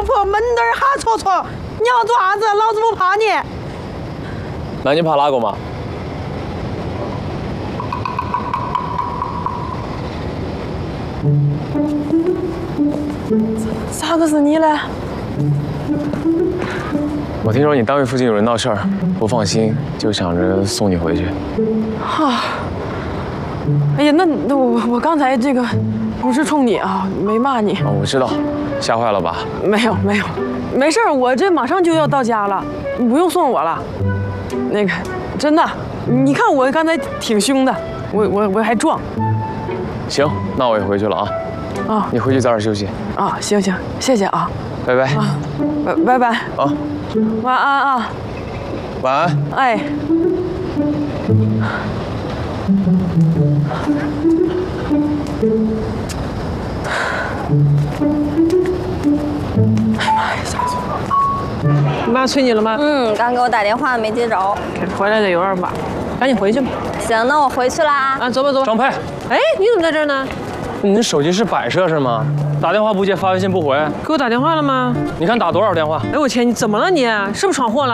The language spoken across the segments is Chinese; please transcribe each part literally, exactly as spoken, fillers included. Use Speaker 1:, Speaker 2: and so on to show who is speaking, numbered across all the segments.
Speaker 1: 婆闷墩儿哈戳戳，你要做啥子？老子不怕你。
Speaker 2: 那你怕哪个嘛？
Speaker 1: 咋个是你嘞？
Speaker 2: 我听说你单位附近有人闹事儿，不放心，就想着送你回去。
Speaker 1: 啊！哎呀，那那我我刚才这个不是冲你啊，没骂你。
Speaker 2: 哦，我知道，吓坏了吧？
Speaker 1: 没有没有，没事儿，我这马上就要到家了，你不用送我了。那个，真的，你看我刚才挺凶的，我我我还壮。
Speaker 2: 行，那我也回去了啊。
Speaker 1: 啊，
Speaker 2: 你回去早点休息。
Speaker 1: 啊，行行，谢谢啊。
Speaker 2: 拜拜。
Speaker 1: 啊，拜拜拜。
Speaker 2: 啊，
Speaker 1: 晚安啊。
Speaker 2: 晚安。
Speaker 1: 哎。哎妈呀，啥情况？你妈催你了吗？
Speaker 3: 嗯，刚给我打电话没接着。
Speaker 1: 回来的有点晚，赶紧回去吧。
Speaker 3: 行，那我回去啦。
Speaker 1: 啊，走吧走吧。
Speaker 2: 张佩，
Speaker 1: 哎，你怎么在这儿呢？
Speaker 2: 你手机是摆设是吗？打电话不接，发微信不回。
Speaker 1: 给我打电话了吗？
Speaker 2: 你看打多少电话？
Speaker 1: 哎我天，你怎么了你？是不是闯祸了？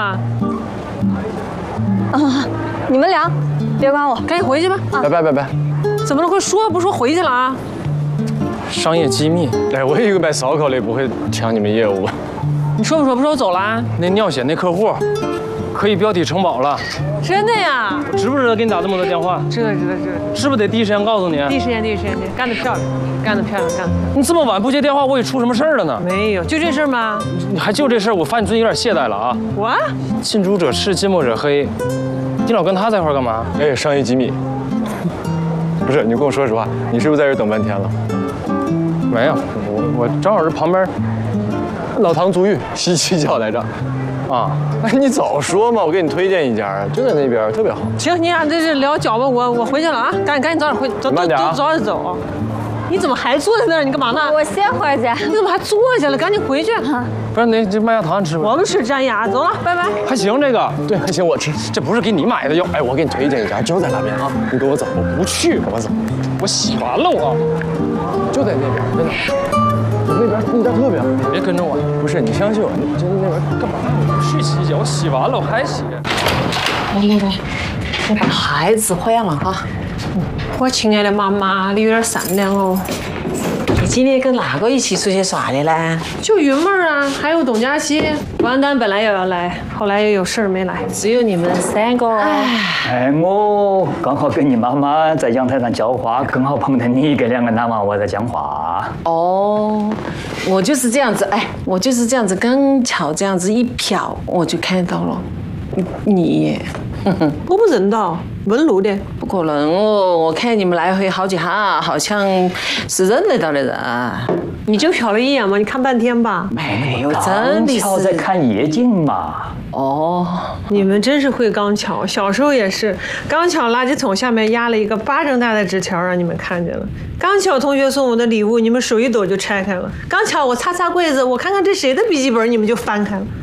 Speaker 3: 啊，你们俩别管我，
Speaker 1: 赶紧回去吧。
Speaker 2: 拜拜拜拜。
Speaker 1: 怎么了？快说，不说回去了啊？
Speaker 2: 商业机密。哎，我有一个卖烧烤的，不会抢你们业务。
Speaker 1: 你说不说？不说我走了啊？
Speaker 2: 那尿险那客户，可以标题承保了。
Speaker 1: 真的呀？
Speaker 2: 值不值得给你打这么多电话？
Speaker 1: 知道知道知道。
Speaker 2: 是不是得第一时间告诉你？
Speaker 1: 第一时间第一时间干得漂亮，干得漂亮，干得。
Speaker 2: 你这么晚不接电话，我以为出什么事儿了呢？
Speaker 1: 没有，就这事儿吗？
Speaker 2: 你还就这事儿？我发现你最近有点懈怠了啊。
Speaker 1: 我
Speaker 2: 近朱者赤，近墨者黑。你老跟他在一块儿干嘛？哎，商业机密。不是，你跟我说实话，你是不是在这等半天了？没有，我我正好是旁边老唐足浴洗洗脚来着。啊，哎，你早说嘛，我给你推荐一家，就在那边，特别好。
Speaker 1: 行，你俩在这聊脚吧，我我回去了啊，赶紧赶紧早点回，走都都早点走。你怎么还坐在那儿？你干嘛呢？
Speaker 3: 我歇会儿去。
Speaker 1: 你怎么还坐下了？赶紧回去。
Speaker 2: 不是，那这麦芽糖吃吧？
Speaker 1: 我们吃粘牙，走了，拜拜。
Speaker 2: 还行，这个对，还行，我吃。这不是给你买的药，哎，我给你推荐一家，就在那边啊。你跟我走，我不去，我走，我洗完了我，就在那边，真的。那边那家特别好，别跟着我。不是，你相信我，你真的那边干嘛？我去洗脚，我洗完了我还洗。
Speaker 1: 来来来，你把孩子坏了哈。我亲爱的妈妈，你有点善良哦。
Speaker 4: 你今天跟哪个一起出去耍的嘞？
Speaker 1: 就云妹儿啊，还有董佳琪。王丹本来也要来，后来也有事儿没来，只有你们三个。
Speaker 5: 哎，我刚好跟你妈妈在阳台上浇花，刚好碰到你跟两个男娃娃在讲话。
Speaker 4: 哦，我就是这样子，哎，我就是这样子，刚巧这样子一瞟，我就看到了你。
Speaker 1: 我不认到，问路的。
Speaker 4: 不可能哦，我看你们来回好几下，好像是认得到的人。
Speaker 1: 你就瞟了一眼嘛，你看半天吧。
Speaker 4: 没有，真的
Speaker 5: 是在看夜景嘛。
Speaker 4: 哦，
Speaker 1: 你们真是会刚巧，小时候也是，刚巧垃圾桶下面压了一个巴掌大的纸条，让你们看见了。刚巧同学送我的礼物，你们手一抖就拆开了。刚巧我擦擦柜子，我看看这谁的笔记本，你们就翻开了。